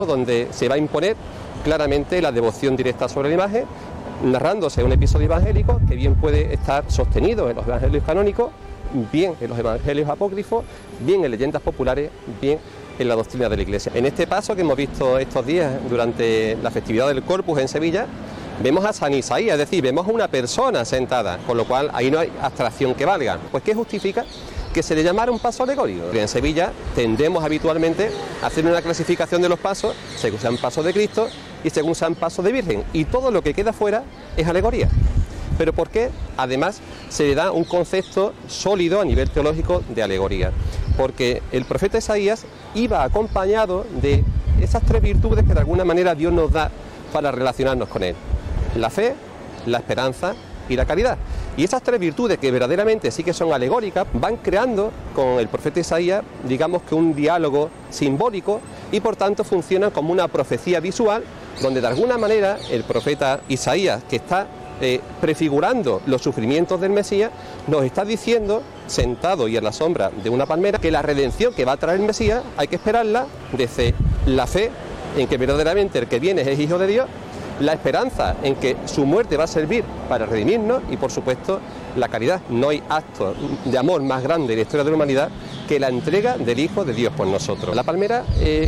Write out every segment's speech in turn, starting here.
donde se va a imponer claramente la devoción directa sobre la imagen, narrándose un episodio evangélico que bien puede estar sostenido en los evangelios canónicos, bien en los evangelios apócrifos, bien en leyendas populares, bien en la doctrina de la Iglesia. En este paso que hemos visto estos días durante la festividad del Corpus en Sevilla, vemos a San Isaías, es decir, vemos a una persona sentada, con lo cual ahí no hay abstracción que valga. Pues ¿qué justifica que se le llamara un paso alegórico? En Sevilla tendemos habitualmente a hacer una clasificación de los pasos según sean pasos de Cristo y según sean pasos de Virgen, y todo lo que queda fuera es alegoría. ¿Pero por qué? Además, se le da un concepto sólido a nivel teológico de alegoría, porque el profeta Isaías iba acompañado de esas tres virtudes que de alguna manera Dios nos da para relacionarnos con Él: la fe, la esperanza y la caridad. Y esas tres virtudes, que verdaderamente sí que son alegóricas, van creando con el profeta Isaías, digamos que un diálogo simbólico, y por tanto funcionan como una profecía visual, donde de alguna manera el profeta Isaías, que está prefigurando los sufrimientos del Mesías, nos está diciendo, sentado y a la sombra de una palmera, que la redención que va a traer el Mesías hay que esperarla desde la fe en que verdaderamente el que viene es hijo de Dios, la esperanza en que su muerte va a servir para redimirnos, y por supuesto la caridad. No hay acto de amor más grande en la historia de la humanidad que la entrega del Hijo de Dios por nosotros. La palmera,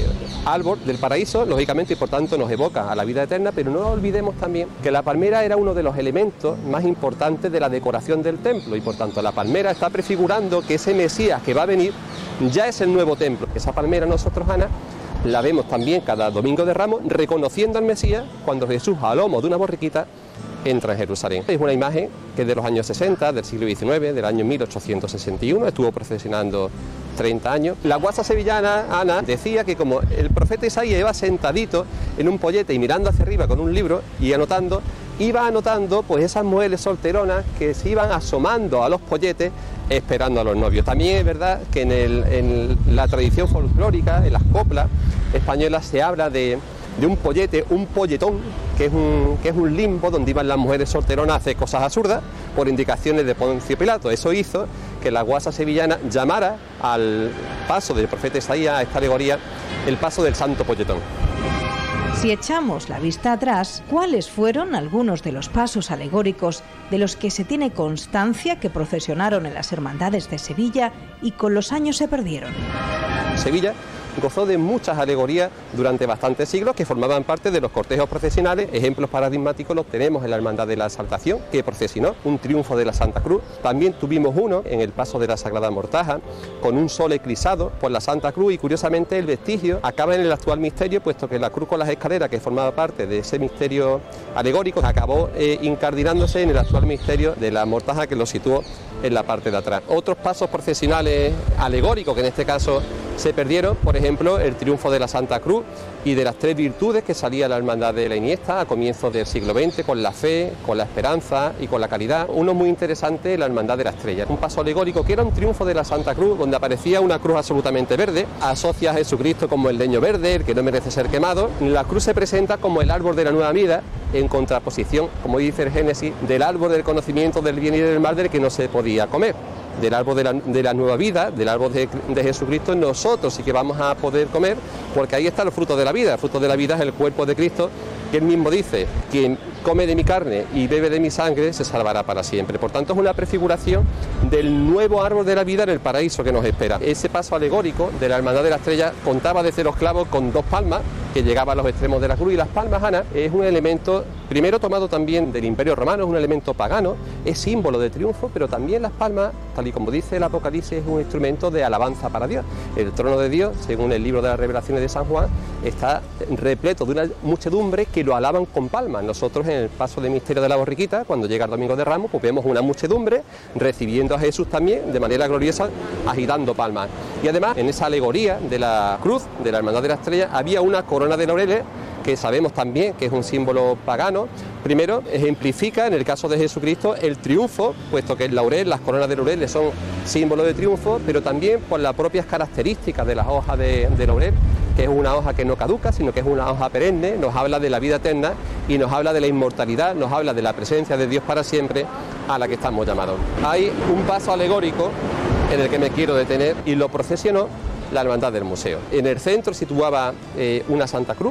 árbol del paraíso, lógicamente, y por tanto nos evoca a la vida eterna, pero no olvidemos también que la palmera era uno de los elementos más importantes de la decoración del templo, y por tanto la palmera está prefigurando que ese Mesías que va a venir ya es el nuevo templo. Esa palmera nosotros, Ana, la vemos también cada domingo de Ramos, reconociendo al Mesías cuando Jesús, a lomo de una borriquita, entra en Jerusalén. Es una imagen que es de los años 60, del siglo XIX, del año 1861, estuvo procesionando 30 años. La guasa sevillana, Ana, decía que como el profeta Isaías iba sentadito en un pollete y mirando hacia arriba con un libro y anotando, iba anotando pues esas mujeres solteronas que se iban asomando a los polletes esperando a los novios. También es verdad que en la tradición folclórica, en las coplas españolas, se habla de un pollete, un polletón, que es un limbo donde iban las mujeres solteronas a hacer cosas absurdas por indicaciones de Poncio Pilato. Eso hizo que la guasa sevillana llamara al paso del profeta Isaías, a esta alegoría, el paso del santo polletón. Si echamos la vista atrás, ¿cuáles fueron algunos de los pasos alegóricos de los que se tiene constancia que procesionaron en las hermandades de Sevilla y con los años se perdieron? Sevilla gozó de muchas alegorías durante bastantes siglos que formaban parte de los cortejos procesionales. Ejemplos paradigmáticos los tenemos en la Hermandad de la Exaltación, que procesionó un triunfo de la Santa Cruz. También tuvimos uno en el paso de la Sagrada Mortaja, con un sol eclipsado por la Santa Cruz, y curiosamente el vestigio acaba en el actual misterio, puesto que la cruz con las escaleras, que formaba parte de ese misterio alegórico, acabó incardinándose en el actual misterio de la Mortaja, que lo situó en la parte de atrás. Otros pasos procesionales alegóricos que en este caso se perdieron, por ejemplo, el triunfo de la Santa Cruz y de las tres virtudes que salía la Hermandad de la Iniesta a comienzos del siglo XX, con la fe, con la esperanza y con la caridad. Uno muy interesante, la Hermandad de la Estrella, un paso alegórico que era un triunfo de la Santa Cruz, donde aparecía una cruz absolutamente verde, asocia a Jesucristo como el leño verde, el que no merece ser quemado. La cruz se presenta como el árbol de la nueva vida, en contraposición, como dice el Génesis, del árbol del conocimiento del bien y del mal, del que no se podía comer. Del árbol de la nueva vida, del árbol de Jesucristo, nosotros sí que vamos a poder comer, porque ahí está el fruto de la vida. El fruto de la vida es el cuerpo de Cristo, que él mismo dice: quien come de mi carne y bebe de mi sangre se salvará para siempre. Por tanto, es una prefiguración del nuevo árbol de la vida en el paraíso que nos espera. Ese paso alegórico de la Hermandad de la Estrella contaba desde los clavos con dos palmas que llegaban a los extremos de la cruz, y las palmas, Ana, es un elemento primero tomado también del Imperio Romano, es un elemento pagano, es símbolo de triunfo, pero también las palmas, tal y como dice el Apocalipsis, es un instrumento de alabanza para Dios. El trono de Dios, según el libro de las Revelaciones de San Juan, está repleto de una muchedumbre que lo alaban con palmas. Nosotros en el paso de misterio de la borriquita, cuando llega el Domingo de Ramos, pues vemos una muchedumbre recibiendo a Jesús también de manera gloriosa, agitando palmas. Y además, en esa alegoría de la cruz, de la Hermandad de la Estrella, había una corona de laureles, que sabemos también que es un símbolo pagano. Primero, ejemplifica en el caso de Jesucristo el triunfo, puesto que el laurel, las coronas de laureles son símbolo de triunfo, pero también por las propias características de las hojas de laurel, que es una hoja que no caduca, sino que es una hoja perenne, nos habla de la vida eterna y nos habla de la inmortalidad, nos habla de la presencia de Dios para siempre, a la que estamos llamados. Hay un paso alegórico en el que me quiero detener, y lo procesionó la Hermandad del Museo. En el centro situaba una Santa Cruz,